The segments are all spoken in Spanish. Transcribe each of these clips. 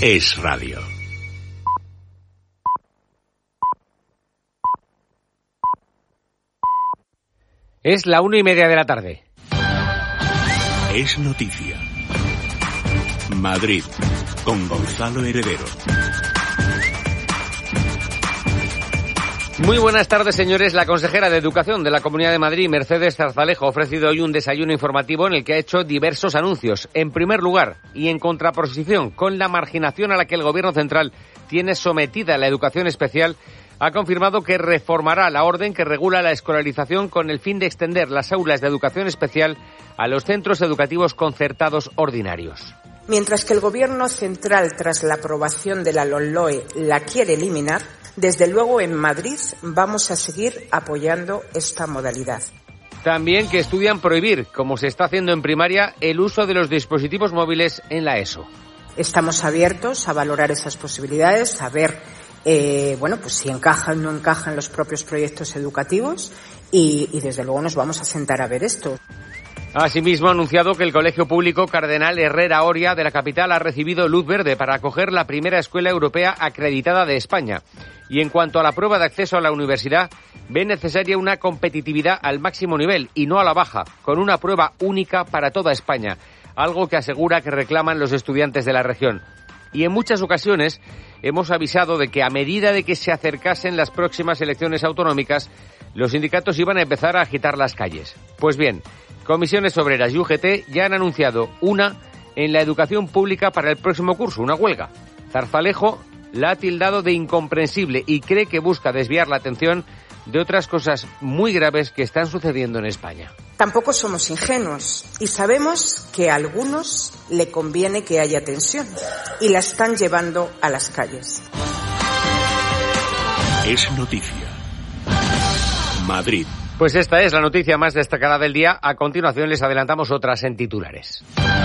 Es radio. Es la 1:30 de la tarde. Es noticia. Madrid, con Gonzalo Heredero. Muy buenas tardes, señores. La consejera de Educación de la Comunidad de Madrid, Mercedes Zarzalejo, ha ofrecido hoy un desayuno informativo en el que ha hecho diversos anuncios. En primer lugar, y en contraposición con la marginación a la que el Gobierno central tiene sometida la educación especial, ha confirmado que reformará la orden que regula la escolarización con el fin de extender las aulas de educación especial a los centros educativos concertados ordinarios. Mientras que el Gobierno central, tras la aprobación de la LOMLOE, la quiere eliminar, desde luego en Madrid vamos a seguir apoyando esta modalidad. También que estudian prohibir, como se está haciendo en primaria, el uso de los dispositivos móviles en la ESO. Estamos abiertos a valorar esas posibilidades, a ver pues si encajan o no encajan los propios proyectos educativos y desde luego nos vamos a sentar a ver esto. Asimismo, ha anunciado que el Colegio Público Cardenal Herrera Oria de la capital ha recibido luz verde para acoger la primera escuela europea acreditada de España. Y en cuanto a la prueba de acceso a la universidad, ve necesaria una competitividad al máximo nivel y no a la baja, con una prueba única para toda España, algo que asegura que reclaman los estudiantes de la región. Y en muchas ocasiones hemos avisado de que a medida de que se acercasen las próximas elecciones autonómicas, los sindicatos iban a empezar a agitar las calles. Pues bien, Comisiones Obreras y UGT ya han anunciado una en la educación pública para el próximo curso, una huelga. Zarzalejo la ha tildado de incomprensible y cree que busca desviar la atención de otras cosas muy graves que están sucediendo en España. Tampoco somos ingenuos y sabemos que a algunos le conviene que haya tensión y la están llevando a las calles. Es noticia. Madrid. Pues esta es la noticia más destacada del día. A continuación les adelantamos otras en titulares.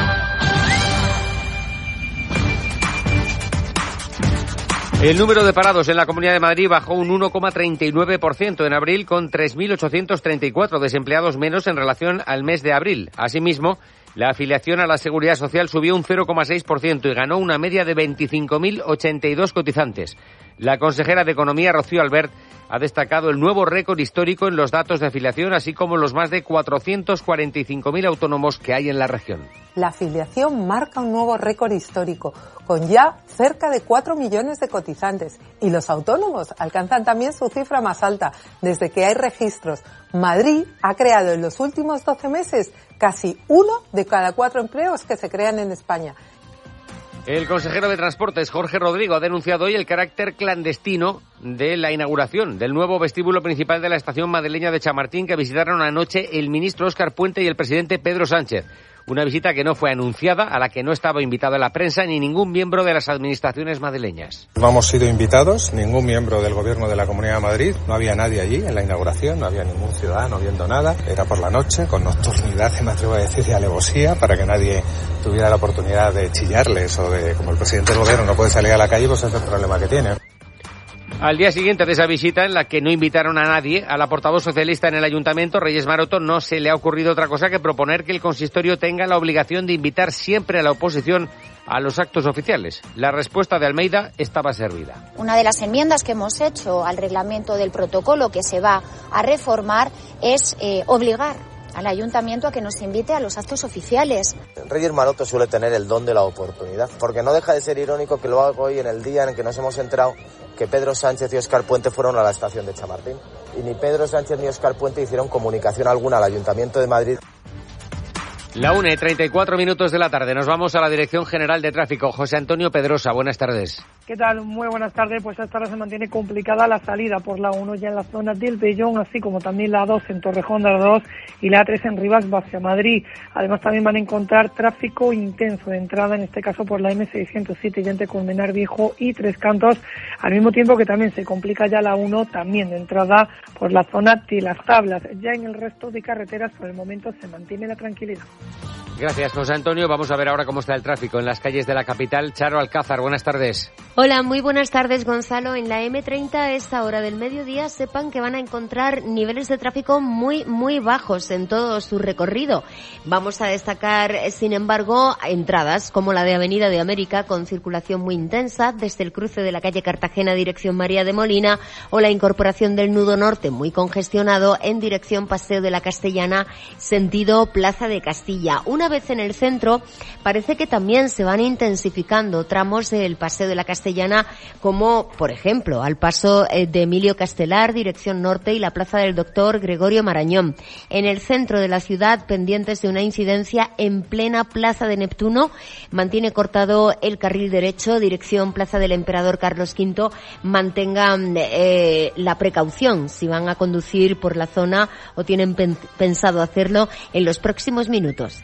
El número de parados en la Comunidad de Madrid bajó un 1,39% en abril, con 3.834 desempleados menos en relación al mes de abril. Asimismo, la afiliación a la Seguridad Social subió un 0,6% y ganó una media de 25.082 cotizantes. La consejera de Economía, Rocío Albert, ha destacado el nuevo récord histórico en los datos de afiliación, así como los más de 445.000 autónomos que hay en la región. La afiliación marca un nuevo récord histórico, con ya cerca de 4 millones de cotizantes. Y los autónomos alcanzan también su cifra más alta desde que hay registros. Madrid ha creado en los últimos 12 meses casi 1 de cada 4 empleos que se crean en España. El consejero de Transportes, Jorge Rodrigo, ha denunciado hoy el carácter clandestino de la inauguración del nuevo vestíbulo principal de la estación madrileña de Chamartín, que visitaron anoche el ministro Óscar Puente y el presidente Pedro Sánchez. Una visita que no fue anunciada, a la que no estaba invitada la prensa ni ningún miembro de las administraciones madrileñas. No hemos sido invitados, ningún miembro del Gobierno de la Comunidad de Madrid, no había nadie allí en la inauguración, no había ningún ciudadano viendo nada. Era por la noche, con nocturnidad, me atrevo a decir, y alevosía, para que nadie tuviera la oportunidad de chillarles o de, como el presidente del Gobierno no puede salir a la calle, pues ese es el problema que tiene. Al día siguiente de esa visita, en la que no invitaron a nadie, a la portavoz socialista en el Ayuntamiento, Reyes Maroto, no se le ha ocurrido otra cosa que proponer que el consistorio tenga la obligación de invitar siempre a la oposición a los actos oficiales. La respuesta de Almeida estaba servida. Una de las enmiendas que hemos hecho al reglamento del protocolo que se va a reformar es obligar al Ayuntamiento a que nos invite a los actos oficiales. Reyes Maroto suele tener el don de la oportunidad, porque no deja de ser irónico que lo haga hoy en el día en el que nos hemos enterado que Pedro Sánchez y Óscar Puente fueron a la estación de Chamartín. Y ni Pedro Sánchez ni Óscar Puente hicieron comunicación alguna al Ayuntamiento de Madrid. La 1:34 de la tarde. Nos vamos a la Dirección General de Tráfico. José Antonio Pedrosa, buenas tardes. ¿Qué tal? Muy buenas tardes. Pues esta hora se mantiene complicada la salida por la 1 ya en la zona del Bellón, así como también la 2 en Torrejón de Ardoz y la 3 en Rivas hacia Madrid. Además también van a encontrar tráfico intenso de entrada, en este caso por la M607 ya entre Colmenar Viejo y Tres Cantos, al mismo tiempo que también se complica ya la 1 también de entrada por la zona de Las Tablas. Ya en el resto de carreteras por el momento se mantiene la tranquilidad. Gracias, José Antonio. Vamos a ver ahora cómo está el tráfico en las calles de la capital. Charo Alcázar, buenas tardes. Hola, muy buenas tardes, Gonzalo. En la M30 a esta hora del mediodía sepan que van a encontrar niveles de tráfico muy bajos en todo su recorrido. Vamos a destacar, sin embargo, entradas como la de Avenida de América con circulación muy intensa desde el cruce de la calle Cartagena dirección María de Molina o la incorporación del nudo norte muy congestionado en dirección Paseo de la Castellana sentido Plaza de Castilla. Una vez en el centro, parece que también se van intensificando tramos del Paseo de la Castellana, como, por ejemplo, al paso de Emilio Castelar, dirección norte, y la Plaza del Doctor Gregorio Marañón. En el centro de la ciudad, pendientes de una incidencia en plena Plaza de Neptuno, mantiene cortado el carril derecho, dirección Plaza del Emperador Carlos V. Mantengan la precaución si van a conducir por la zona o tienen pensado hacerlo en los próximos minutos.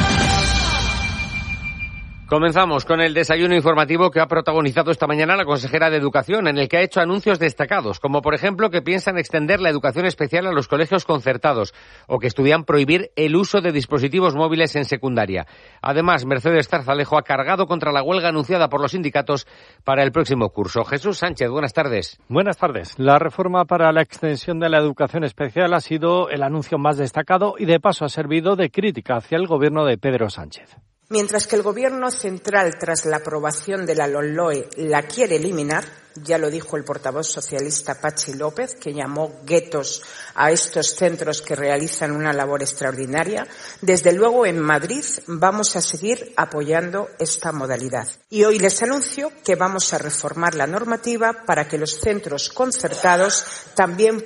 Comenzamos con el desayuno informativo que ha protagonizado esta mañana la consejera de Educación, en el que ha hecho anuncios destacados, como por ejemplo que piensan extender la educación especial a los colegios concertados o que estudian prohibir el uso de dispositivos móviles en secundaria. Además, Mercedes Zarzalejo ha cargado contra la huelga anunciada por los sindicatos para el próximo curso. Jesús Sánchez, buenas tardes. Buenas tardes. La reforma para la extensión de la educación especial ha sido el anuncio más destacado y de paso ha servido de crítica hacia el gobierno de Pedro Sánchez. Mientras que el Gobierno central, tras la aprobación de la LOMLOE, la quiere eliminar, ya lo dijo el portavoz socialista Patxi López, que llamó guetos a estos centros que realizan una labor extraordinaria, desde luego en Madrid vamos a seguir apoyando esta modalidad. Y hoy les anuncio que vamos a reformar la normativa para que los centros concertados también